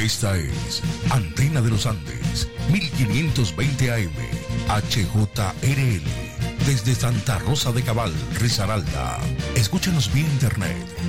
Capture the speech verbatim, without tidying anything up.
Esta es Antena de los Andes, mil quinientos veinte A M, H J R L, desde Santa Rosa de Cabal, Risaralda. Escúchanos vía internet